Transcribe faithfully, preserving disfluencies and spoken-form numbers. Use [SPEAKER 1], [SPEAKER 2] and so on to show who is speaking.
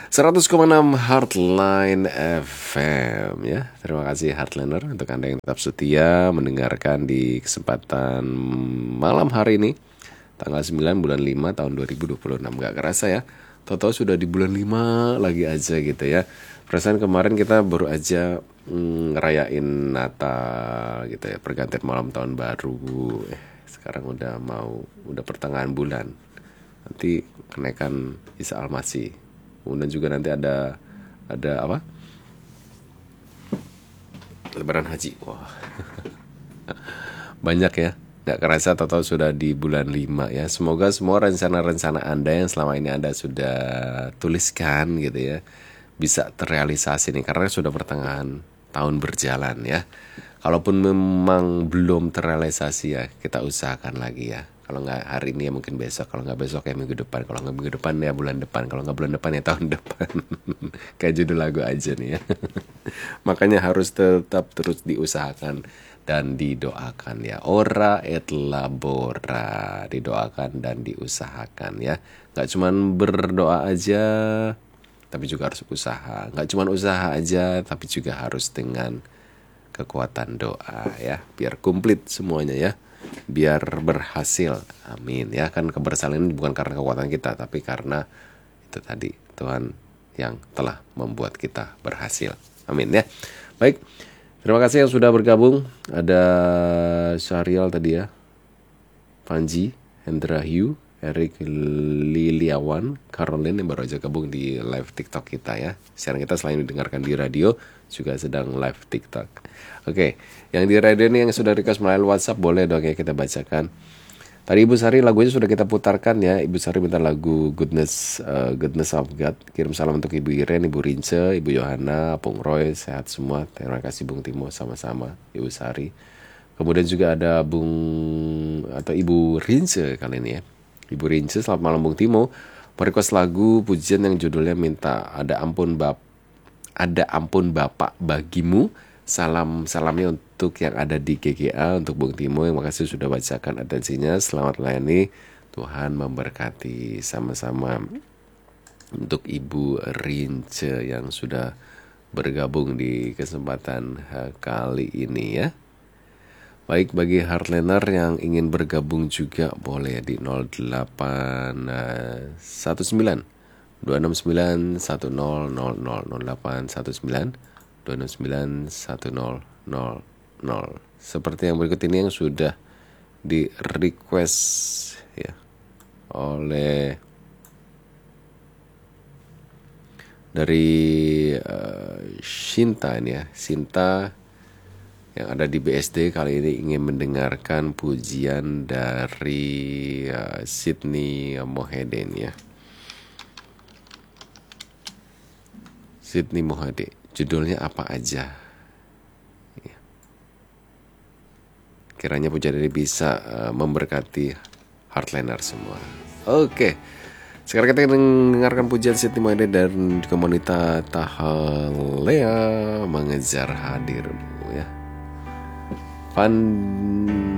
[SPEAKER 1] seratus koma enam Heartline F M ya. Terima kasih Heartliner untuk Anda yang tetap setia mendengarkan di kesempatan malam hari ini, tanggal sembilan bulan lima tahun dua ribu dua puluh enam. Gak kerasa ya, tahu-tahu sudah di bulan lima lagi aja gitu ya. Perasaan kemarin kita baru aja mm, ngerayain Natal gitu ya, pergantian malam tahun baru. eh, Sekarang udah mau, udah pertengahan bulan. Nanti kenaikan Isa Al-Masih. Kemudian juga nanti ada ada apa? Lebaran Haji. Wah. Banyak ya. Gak kerasa tahu-tahu sudah di bulan lima ya. Semoga semua rencana-rencana Anda yang selama ini Anda sudah tuliskan gitu ya, bisa terrealisasi nih, karena sudah pertengahan tahun berjalan ya. Kalaupun memang belum terrealisasi ya, kita usahakan lagi ya. Kalau nggak hari ini ya mungkin besok, kalau nggak besok ya minggu depan, kalau nggak minggu depan ya bulan depan, kalau nggak bulan depan ya tahun depan. Kayak judul lagu aja nih ya. Makanya harus tetap terus diusahakan dan didoakan ya. Ora et labora, didoakan dan diusahakan ya. Nggak cuman berdoa aja, tapi juga harus usaha. Nggak cuma usaha aja, tapi juga harus dengan kekuatan doa ya, biar komplit semuanya ya, biar berhasil. Amin ya. Kan keberhasilan ini bukan karena kekuatan kita, tapi karena itu tadi, Tuhan yang telah membuat kita berhasil. Amin ya. Baik, terima kasih yang sudah bergabung. Ada Syarial tadi ya, Panji, Hendra Hugh, Erik Liliawan, Caroline yang baru aja gabung di live TikTok kita ya. Siaran kita selain didengarkan di radio, juga sedang live TikTok. Oke, yang di radio ini yang sudah request melalui WhatsApp, boleh dong ya kita bacakan. Tadi Ibu Sari lagunya sudah kita putarkan ya. Ibu Sari minta lagu Goodness uh, Goodness of God. Kirim salam untuk Ibu Iren, Ibu Rince, Ibu Yohana, Pung Roy, sehat semua. Terima kasih Bung Timo, sama-sama Ibu Sari. Kemudian juga ada Bung atau Ibu Rince kali ini ya. Ibu Rince, selamat malam Bung Timo. Merequest lagu pujian yang judulnya minta ada ampun bap ada ampun Bapak bagimu. Salam salamnya untuk yang ada di G G A, untuk Bung Timo yang makasih sudah bacakan atensinya. Selamat melayani, Tuhan memberkati. Sama-sama untuk Ibu Rince yang sudah bergabung di kesempatan kali ini ya. Baik, bagi Heartliner yang ingin bergabung juga boleh di nol delapan satu sembilan dua enam sembilan satu nol nol nol nol delapan satu sembilan dua enam sembilan satu nol nol nol. Seperti yang berikut ini yang sudah di request ya oleh dari uh, Shinta ini ya. Shinta yang ada di B S D kali ini ingin mendengarkan pujian dari uh, Sydney Mohede ya. Sydney Mohede, judulnya apa aja ya. Kiranya pujian ini bisa uh, memberkati Heartliner semua. Oke, sekarang kita dengarkan pujian Sydney Mohede dan komunitas Tahalea Mengejar Hadirmu ya. Van